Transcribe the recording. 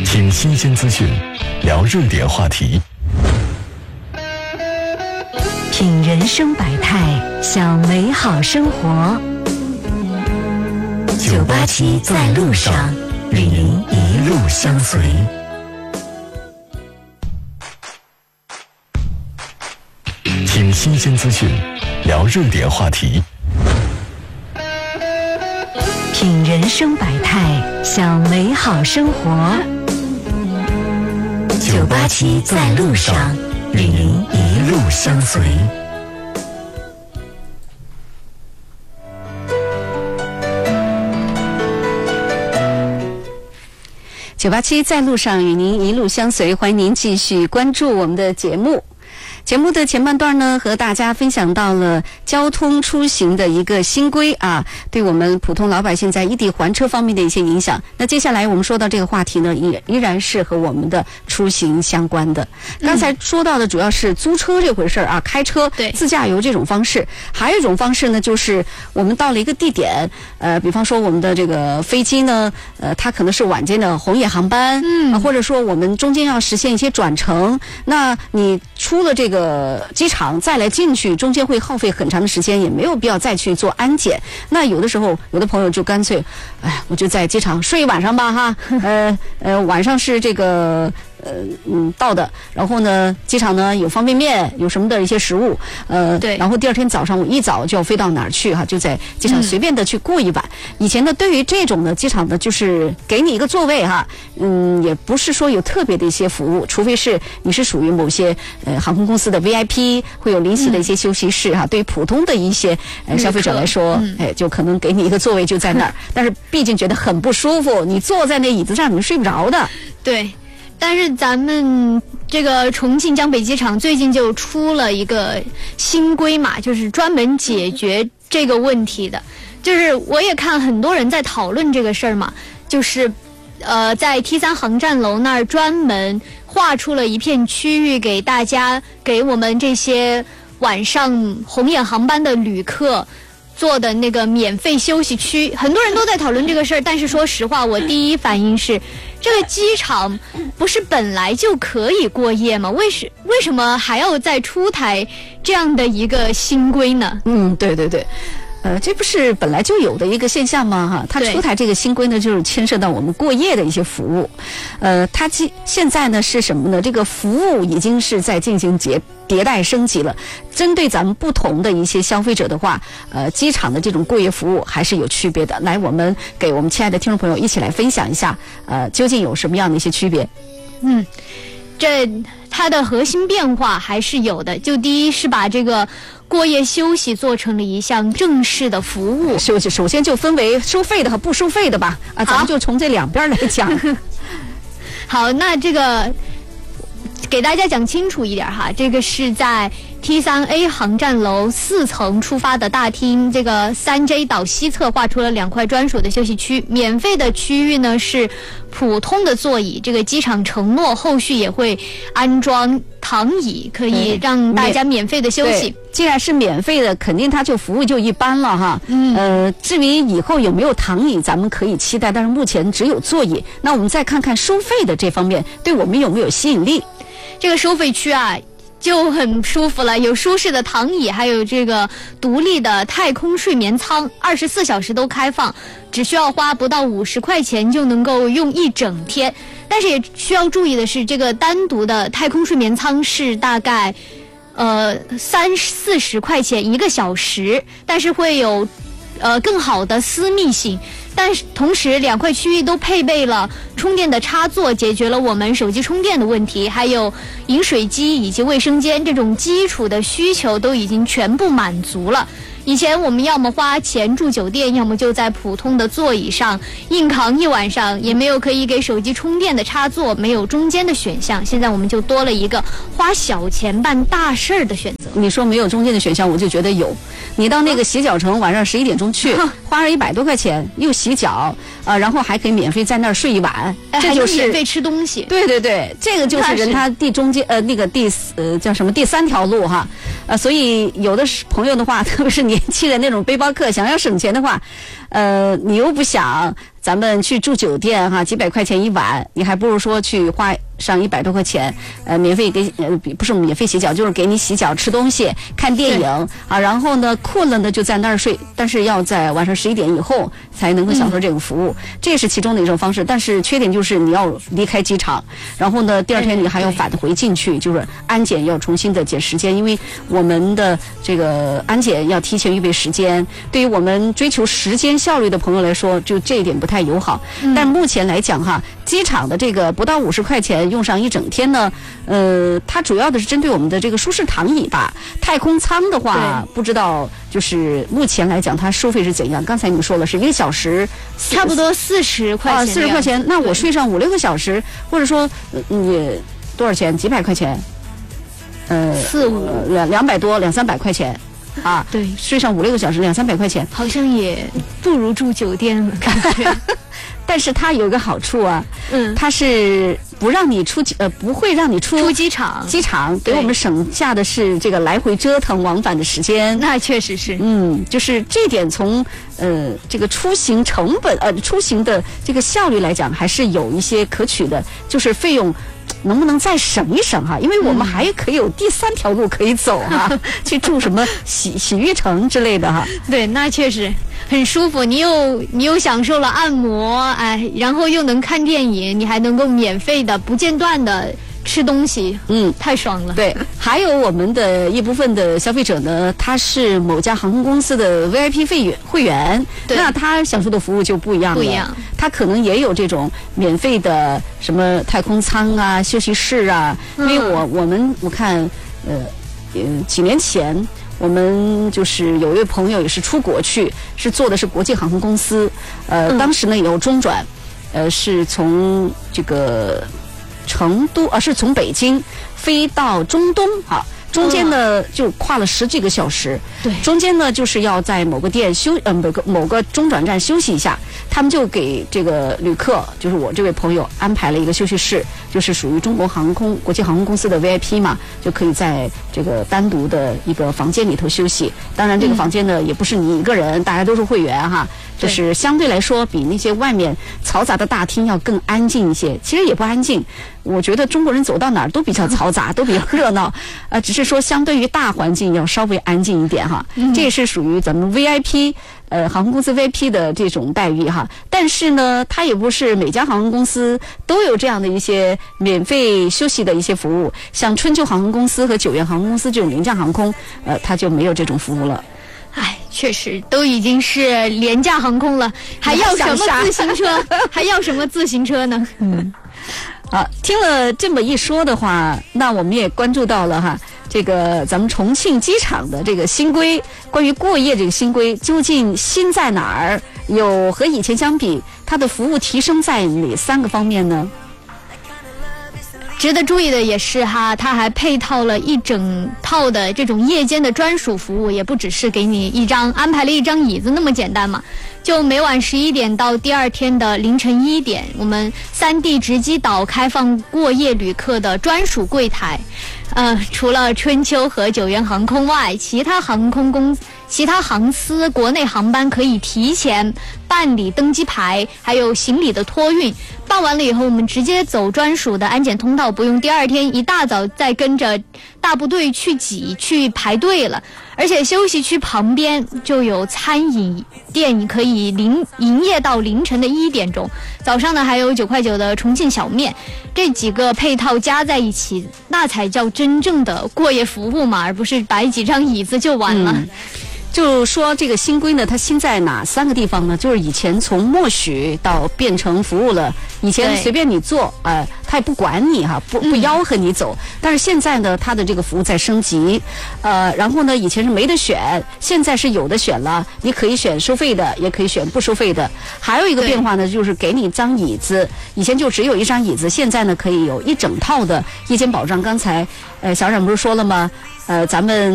听新鲜资讯，聊热点话题， 品人生百态，享美好生活。987在路上，与您一路相随。 听新鲜资讯，聊热点话题， 品人生百态，享美好生活。987在路上，与您一路相随。 987在路上，与您一路相随，欢迎您继续关注我们的节目。节目的前半段呢，和大家分享到了交通出行的一个新规啊，对我们普通老百姓在异地还车方面的一些影响。那接下来我们说到这个话题呢，依然是和我们的出行相关的。刚才说到的主要是租车这回事啊，开车自驾游这种方式。还有一种方式呢，就是我们到了一个地点，比方说我们的这个飞机呢，它可能是晚间的红眼航班，或者说我们中间要实现一些转乘，那你出了这个机场再来进去，中间会耗费很长的时间，也没有必要再去做安检。那有的时候，有的朋友就干脆，我就在机场睡一晚上吧哈，晚上是这个。到的，然后呢，机场呢有方便面，有什么的一些食物，对，然后第二天早上我一早就要飞到哪儿去哈，就在机场随便的去过一晚。以前呢，对于这种的机场的，就是给你一个座位哈，也不是说有特别的一些服务，除非是你是属于某些航空公司的 VIP， 会有临时的一些休息室哈。对于普通的一些消费者来说，就可能给你一个座位就在那儿，但是毕竟觉得很不舒服，你坐在那椅子上你睡不着的。 对。但是咱们这个重庆江北机场最近就出了一个新规嘛，就是专门解决这个问题的。就是我也看很多人在讨论这个事儿嘛，就是在 T3 航站楼那儿专门划出了一片区域给大家，给我们这些晚上红眼航班的旅客做的那个免费休息区。很多人都在讨论这个事儿，但是说实话，我第一反应是，这个机场不是本来就可以过夜吗？为什么还要再出台这样的一个新规呢？ 对对对。这不是本来就有的一个现象吗？哈，它出台这个新规呢，就是牵涉到我们过夜的一些服务。它现在呢是什么呢？这个服务已经是在进行迭代升级了。针对咱们不同的一些消费者的话，机场的这种过夜服务还是有区别的。来，我们给我们亲爱的听众朋友一起来分享一下，究竟有什么样的一些区别？ 它的核心变化还是有的。就第一是把这个过夜休息做成了一项正式的服务。 首先就分为收费的和不收费的吧。咱们就从这两边来讲。 好，那这个给大家讲清楚一点哈，这个是在 T3A 航站楼4层出发的大厅，这个3J 岛西侧划出了2块专属的休息区。免费的区域呢是普通的座椅，这个机场承诺后续也会安装躺椅，可以让大家免费的休息。 既然是免费的，肯定它就服务就一般了哈。至于以后有没有躺椅，咱们可以期待，但是目前只有座椅。那我们再看看收费的这方面，对我们有没有吸引力？ 这个收费区啊就很舒服了，有舒适的躺椅，还有这个独立的太空睡眠舱，24小时都开放，只需要花不到50块钱就能够用一整天。但是也需要注意的是，这个单独的太空睡眠舱是大概30-40块钱1个小时，但是会有更好的私密性。但是同时2块区域都配备了充电的插座，解决了我们手机充电的问题，还有饮水机以及卫生间，这种基础的需求都已经全部满足了。以前我们要么花钱住酒店，要么就在普通的座椅上硬扛一晚上，也没有可以给手机充电的插座，没有中间的选项。现在我们就多了一个花小钱办大事儿的选择。 你说没有中间的选项，我就觉得有。你到那个洗脚城晚上11点钟去，花了100多块钱，又洗脚然后还可以免费在那儿睡一晚， 这就是免费吃东西。 对对对，这个就是人他第3条路哈。所以有的朋友的话，特别是年轻人那种背包客，想要省钱的话，你又不想咱们去住酒店哈，几百块钱一晚，你还不如说去花上100多块钱，免费给不是免费洗脚，就是给你洗脚、吃东西、看电影啊。然后呢，困了呢就在那儿睡，但是要在晚上11点以后才能够享受这种服务，这是其中的一种方式。但是缺点就是你要离开机场，然后呢，第二天你还要返回进去，就是安检要重新的减时间，因为我们的这个安检要提前预备时间。对于我们追求时间效率的朋友来说，就这一点不太友好。但目前来讲哈，机场的这个不到50块钱用上一整天呢，它主要的是针对我们的这个舒适躺椅吧。太空舱的话，不知道就是目前来讲它收费是怎样。刚才你说了是1个小时差不多40块钱 ，40块钱。那我睡上5-6个小时，或者说你多少钱？几百块钱？200多200-300块钱。啊， 对， 睡上5-6个小时，200-300块钱， 好像也不如住酒店了，感觉。 但是它有一个好处啊，它是不让你不会让你出机场， 给我们省下的是这个来回折腾往返的时间。 那确实是， 就是这点从这个出行成本出行的这个效率来讲，还是有一些可取的，就是费用。能不能再省一省哈？因为我们还可以有第3条路可以走哈，去住什么洗浴城之类的哈。 对，那确实很舒服。你又享受了按摩，哎，然后又能看电影，你还能够免费的不间断的吃东西，太爽了。对， 还有我们的一部分的消费者呢，他是某家航空公司的 VIP 会员，那他享受的服务就不一样了。他可能也有这种免费的什么太空舱啊、休息室啊。因为我看几年前我们就是有一位朋友也是出国去，是坐的是国际航空公司，当时呢也有中转，是从这个成都是从北京飞到中东哈。中间呢就跨了10几个小时， 对， 中间呢就是要在某个店某个中转站休息一下，他们就给这个旅客，就是我这位朋友安排了一个休息室，就是属于中国国际航空公司的 VIP 嘛，就可以在这个单独的一个房间里头休息。当然这个房间呢也不是你一个人，大家都是会员哈，就是相对来说比那些外面嘈杂的大厅要更安静一些。其实也不安静，我觉得中国人走到哪儿都比较嘈杂，都比较热闹，只是说相对于大环境要稍微安静一点哈。这也是属于咱们 VIP 航空公司 VIP 的这种待遇哈。但是呢，它也不是每家航空公司都有这样的一些免费休息的一些服务，像春秋航空公司和九元航空公司这种廉价航空，它就没有这种服务了。 哎，确实都已经是廉价航空了，还要什么自行车？还要什么自行车呢？ 听了这么一说的话，那我们也关注到了哈，这个咱们重庆机场的这个新规，关于过夜这个新规究竟新在哪儿？有和以前相比，它的服务提升在哪3个方面呢？ 值得注意的也是哈，它还配套了一整套的这种夜间的专属服务，也不只是给你安排了一张椅子那么简单嘛。就每晚11点到第2天的凌晨1点，我们3地直机岛开放过夜旅客的专属柜台。除了春秋和九元航空外，其他航司国内航班可以提前办理登机牌，还有行李的托运。办完了以后，我们直接走专属的安检通道，不用第2天一大早再跟着大部队去排队了。而且休息区旁边就有餐饮店可以营业到凌晨的1点钟，早上呢还有9块9的重庆小面。这几个配套加在一起，那才叫真正的过夜服务嘛，而不是摆几张椅子就完了。 就说这个新规呢，它新在哪3个地方呢？就是以前从默许到变成服务了，以前随便你坐，他也不管你哈，不吆喝你走。但是现在呢，它的这个服务在升级，然后呢，以前是没得选，现在是有的选了，你可以选收费的，也可以选不收费的。还有一个变化呢，就是给你一张椅子，以前就只有一张椅子，现在呢可以有一整套的夜间保障。刚才小冉不是说了吗？咱们